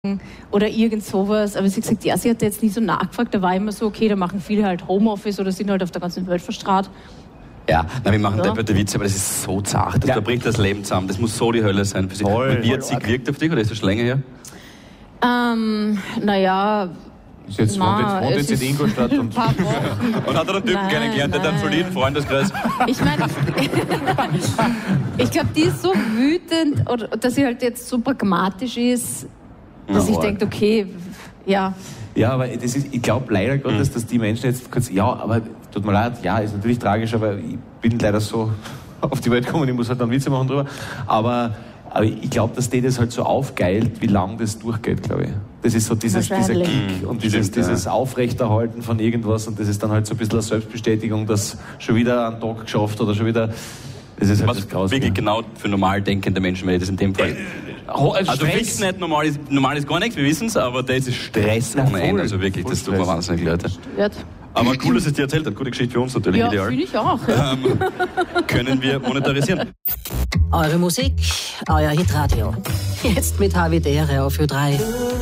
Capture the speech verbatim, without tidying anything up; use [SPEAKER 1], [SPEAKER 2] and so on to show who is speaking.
[SPEAKER 1] oder irgend sowas. Aber sie hat gesagt, ja, sie hat jetzt nie so nachgefragt. Da war immer so, okay, da machen viele halt Homeoffice oder sind halt auf der ganzen Welt verstrahlt.
[SPEAKER 2] Ja, nein, wir machen
[SPEAKER 1] Ja.
[SPEAKER 2] depperte Witze, aber das ist so zart. Das
[SPEAKER 3] Ja.
[SPEAKER 2] da bricht das Leben zusammen. Das muss so die Hölle sein für sie.
[SPEAKER 3] Voll.
[SPEAKER 2] Und wie hat sie gewirkt auf dich, oder ist das schon länger her?
[SPEAKER 1] Ähm, naja,
[SPEAKER 3] Ist jetzt
[SPEAKER 1] Na,
[SPEAKER 3] wohnt jetzt, wohnt
[SPEAKER 1] es
[SPEAKER 3] jetzt in
[SPEAKER 1] ist
[SPEAKER 3] Ingolstadt
[SPEAKER 1] ein
[SPEAKER 3] und
[SPEAKER 1] paar Wochen.
[SPEAKER 2] Und hat er einen Typen
[SPEAKER 1] Nein,
[SPEAKER 2] kennengelernt, der hat einen
[SPEAKER 1] nein.
[SPEAKER 2] soliden Freundeskreis?
[SPEAKER 1] Ich meine, ich glaube, die ist so wütend, oder, dass sie halt jetzt so pragmatisch ist, dass
[SPEAKER 2] Na,
[SPEAKER 1] ich denke, okay, ja.
[SPEAKER 3] ja, aber das ist, ich glaube leider Gottes,
[SPEAKER 2] Mhm.
[SPEAKER 3] dass die Menschen jetzt kurz, ja, aber tut mir leid, ja, ist natürlich tragisch, aber ich bin leider so auf die Welt gekommen, ich muss halt dann Witze machen drüber, aber, aber ich glaube, dass die das halt so aufgeilt, wie lang das durchgeht, glaube ich. Das ist so dieses, dieser
[SPEAKER 1] Wahrscheinlich.
[SPEAKER 3] Kick und dieses,
[SPEAKER 2] Stimmt, ja.
[SPEAKER 3] dieses Aufrechterhalten von irgendwas und das ist dann halt so ein bisschen eine Selbstbestätigung, dass schon wieder einen Tag geschafft oder schon wieder, das ist halt
[SPEAKER 2] Was
[SPEAKER 3] das Grausige.
[SPEAKER 2] wirklich genau für normal denkende Menschen wäre das in dem Fall.
[SPEAKER 3] Ho-
[SPEAKER 2] Also
[SPEAKER 3] Stress.
[SPEAKER 2] fix nicht, normal ist, normal ist gar nichts, wir wissen es, aber das ist Stress
[SPEAKER 3] Na,
[SPEAKER 2] ohne Ende.
[SPEAKER 3] voll.
[SPEAKER 2] Also wirklich, das
[SPEAKER 3] Voll
[SPEAKER 2] tut mir
[SPEAKER 3] Stress.
[SPEAKER 2] wahnsinnig leid.
[SPEAKER 1] Wird.
[SPEAKER 2] Aber cool, dass es dir erzählt hat. Gute Geschichte für uns natürlich,
[SPEAKER 1] Ja,
[SPEAKER 2] ideal.
[SPEAKER 1] finde ich auch. Ja.
[SPEAKER 2] Ähm, können wir monetarisieren.
[SPEAKER 4] Eure Musik, euer Hitradio. Jetzt mit Havidere auf Ö drei.